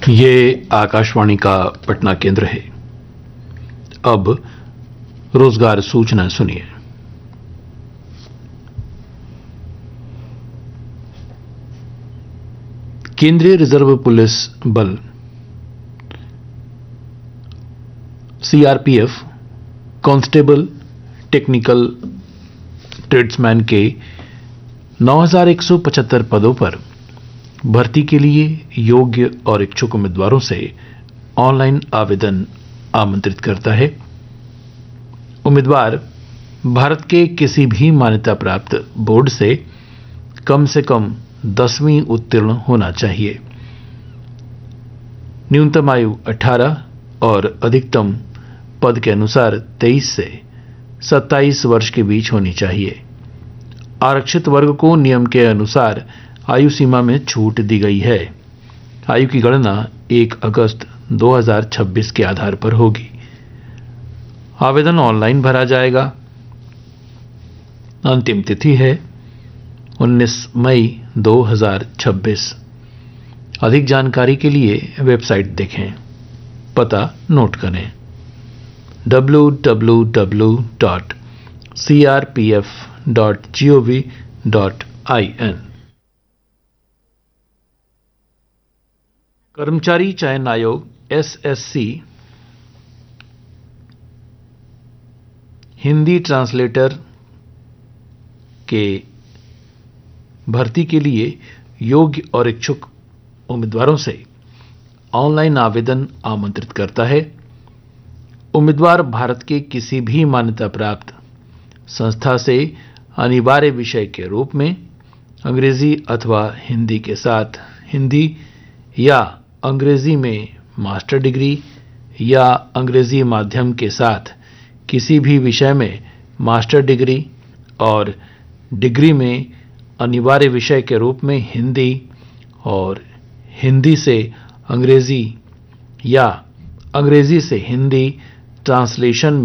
ये आकाशवाणी का पटना केंद्र है। अब रोजगार सूचना सुनिए। केंद्रीय रिजर्व पुलिस बल सीआरपीएफ कांस्टेबल टेक्निकल ट्रेड्समैन के 9,175 पदों पर भर्ती के लिए योग्य और इच्छुक उम्मीदवारों से ऑनलाइन आवेदन आमंत्रित करता है। उम्मीदवार भारत के किसी भी मान्यता प्राप्त बोर्ड से कम 10वीं उत्तीर्ण होना चाहिए। न्यूनतम आयु 18 और अधिकतम पद के अनुसार 23 से 27 वर्ष के बीच होनी चाहिए। आरक्षित वर्ग को नियम के अनुसार आयु सीमा में छूट दी गई है। आयु की गणना 1 अगस्त 2026 के आधार पर होगी। आवेदन ऑनलाइन भरा जाएगा। अंतिम तिथि है 19 मई 2026। अधिक जानकारी के लिए वेबसाइट देखें। पता नोट करें www.crpf.gov.in। कर्मचारी चयन आयोग एसएससी हिंदी ट्रांसलेटर के भर्ती के लिए योग्य और इच्छुक उम्मीदवारों से ऑनलाइन आवेदन आमंत्रित करता है। उम्मीदवार भारत के किसी भी मान्यता प्राप्त संस्था से अनिवार्य विषय के रूप में अंग्रेजी अथवा हिंदी के साथ हिंदी या अंग्रेजी में मास्टर डिग्री या अंग्रेजी माध्यम के साथ किसी भी विषय में मास्टर डिग्री और डिग्री में अनिवार्य विषय के रूप में हिंदी और हिंदी से अंग्रेजी या अंग्रेजी से हिंदी ट्रांसलेशन